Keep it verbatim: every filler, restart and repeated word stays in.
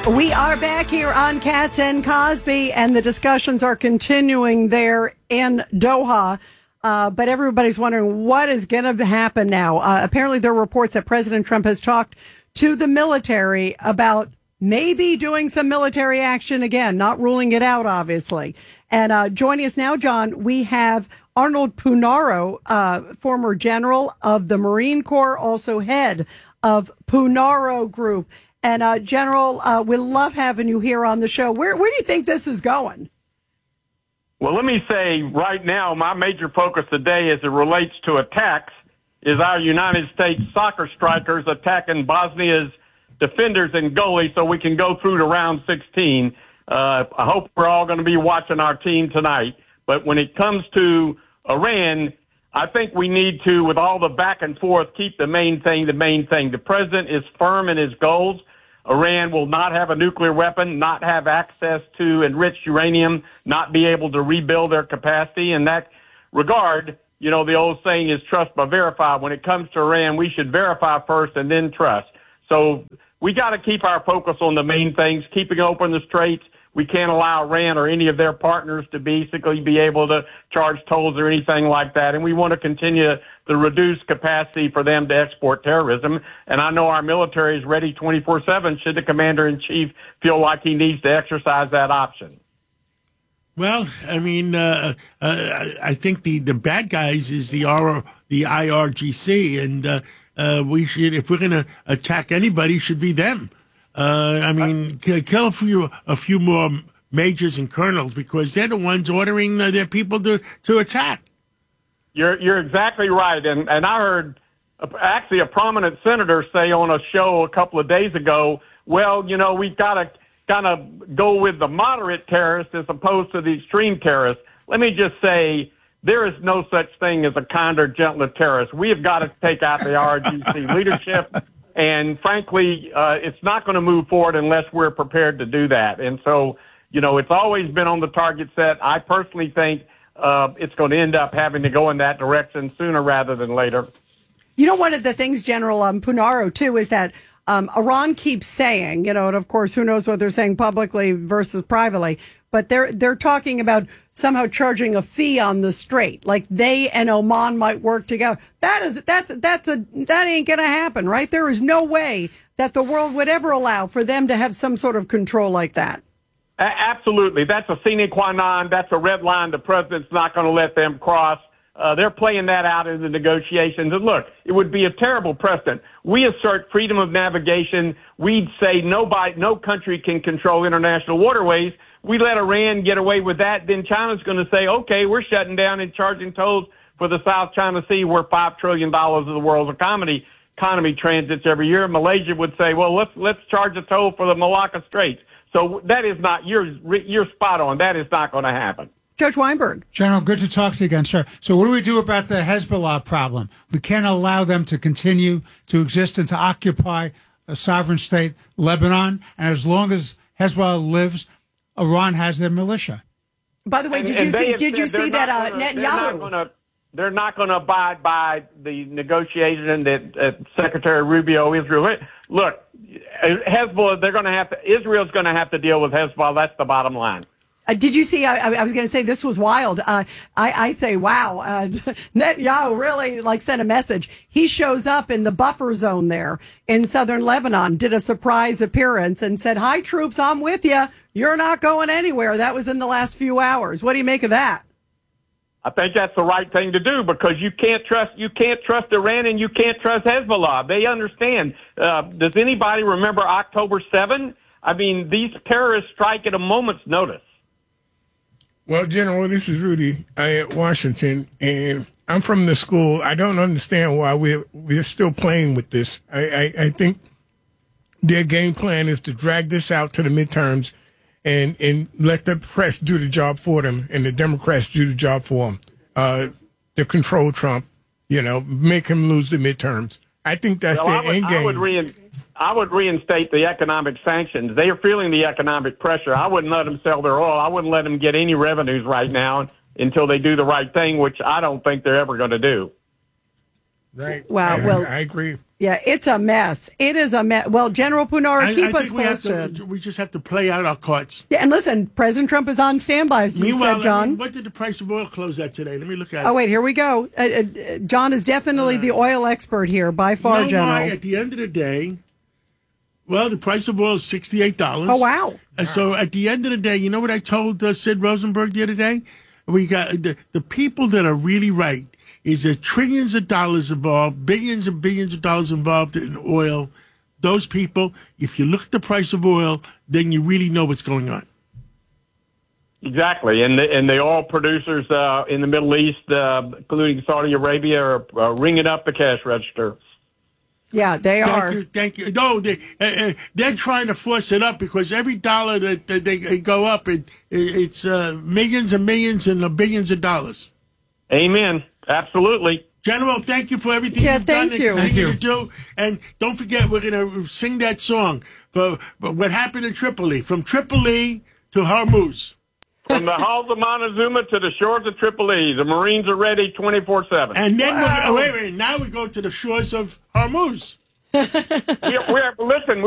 We are back here on Katz and Cosby, and the discussions are continuing there in Doha. Uh, but everybody's wondering what is going to happen now. Uh, apparently, there are reports that President Trump has talked to the military about maybe doing some military action again, not ruling it out, obviously. And uh, joining us now, John, we have Arnold Punaro, uh, former general of the Marine Corps, also head of Punaro Group. And, uh, General, uh, we love having you here on the show. Where, where do you think this is going? Well, let me say right now, my major focus today as it relates to attacks is our United States soccer strikers attacking Bosnia's defenders and goalies so we can go through to round sixteen. Uh, I hope we're all going to be watching our team tonight. But when it comes to Iran, I think we need to, with all the back and forth, keep the main thing the main thing. The president is firm in his goals. Iran will not have a nuclear weapon, not have access to enriched uranium, not be able to rebuild their capacity. In that regard, you know, the old saying is trust but verify. When it comes to Iran, we should verify first and then trust. So we got to keep our focus on the main things, keeping open the straits. We can't allow Iran or any of their partners to basically be able to charge tolls or anything like that. And we want to continue to reduce capacity for them to export terrorism. And I know our military is ready twenty-four seven should the commander-in-chief feel like he needs to exercise that option. Well, I mean, uh, uh, I think the, the bad guys is the R, the I R G C, and uh, uh, we should, if we're going to attack anybody, it should be them. Uh, I mean, kill a few, a few more majors and colonels because they're the ones ordering uh, their people to, to attack. You're you're exactly right, and and I heard uh, actually a prominent senator say on a show a couple of days ago, well, you know, we've got to kind of go with the moderate terrorists as opposed to the extreme terrorists. Let me just say, there is no such thing as a kinder, gentler terrorist. We have got to take out the R G C leadership. And frankly, uh, it's not going to move forward unless we're prepared to do that. And so, you know, it's always been on the target set. I personally think uh, it's going to end up having to go in that direction sooner rather than later. You know, one of the things, General um, Punaro, too, is that um, Iran keeps saying, you know, and of course, who knows what they're saying publicly versus privately, but they're they're talking about somehow charging a fee on the strait, like they and Oman might work together. That is that's that's a that ain't gonna happen, right? There is no way that the world would ever allow for them to have some sort of control like that. A- absolutely, that's a sine qua non. That's a red line. The president's not going to let them cross. Uh, they're playing that out in the negotiations. And look, it would be a terrible precedent. We assert freedom of navigation. We'd say nobody, no country can control international waterways. We let Iran get away with that, then China's going to say, okay, we're shutting down and charging tolls for the South China Sea where five trillion dollars of the world's economy economy transits every year. Malaysia would say, well, let's let's charge a toll for the Malacca Straits. So that is not, you're, you're spot on. That is not going to happen. Judge Weinberg. General, good to talk to you again, sir. So what do we do about the Hezbollah problem? We can't allow them to continue to exist and to occupy a sovereign state, Lebanon. And as long as Hezbollah lives, Iran has their militia. By the way, did and, you see? Did you see that uh, gonna, Netanyahu? They're not going to abide by the negotiation that uh, Secretary Rubio Israel. Look, Hezbollah. They're going to have to. Israel's going to have to deal with Hezbollah. That's the bottom line. Uh, did you see? I, I was going to say this was wild. Uh, I, I say, wow, uh, Netanyahu really like sent a message. He shows up in the buffer zone there in southern Lebanon, did a surprise appearance and said, "Hi, troops, I'm with you. You're not going anywhere." That was in the last few hours. What do you make of that? I think that's the right thing to do because you can't trust you can't trust Iran and you can't trust Hezbollah. They understand. Uh, does anybody remember October seventh? I mean, these terrorists strike at a moment's notice. Well, General, this is Rudy at Washington, and I'm from the school. I don't understand why we're, we're still playing with this. I, I, I think their game plan is to drag this out to the midterms and, and let the press do the job for them and the Democrats do the job for them. Uh, to control Trump, you know, make him lose the midterms. I think that's well, their I would, end game. I would, rein, I would reinstate the economic sanctions. They are feeling the economic pressure. I wouldn't let them sell their oil. I wouldn't let them get any revenues right now until they do the right thing, which I don't think they're ever going to do. Right. Wow, I, well- I agree. Yeah, it's a mess. It is a mess. Well, General Punara, I, keep I us think we, have posted. to, we just have to play out our cards. Yeah, and listen, President Trump is on standby, as you Meanwhile, said, John. I mean, what did the price of oil close at today? Let me look at Oh, it. wait, here we go. Uh, uh, John is definitely the oil expert here, by far, You know General. why? At the end of the day, well, the price of oil is sixty-eight dollars. Oh, wow. And so at the end of the day, you know what I told uh, Sid Rosenberg the other day? We got the, the people that are really right is there trillions of dollars involved, billions and billions of dollars involved in oil. Those people, if you look at the price of oil, then you really know what's going on. Exactly, and the, and the oil producers uh, in the Middle East, uh, including Saudi Arabia, are uh, ringing up the cash register. Yeah, they Thank are. you, thank you. No, they, uh, uh, they're trying to force it up because every dollar that, that they go up, it, it it's uh, millions and millions and uh, billions of dollars. Amen. Absolutely. General, thank you for everything Yeah, you've done thank and you. continue Thank to do. And don't forget, we're going to sing that song for, for what happened in Tripoli, from Tripoli to Hormuz. From the halls of Montezuma to the shores of Tripoli, the Marines are ready twenty-four seven. And then, Wow. we're, wait, wait, now we go to the shores of Hormuz. we, we're, listen,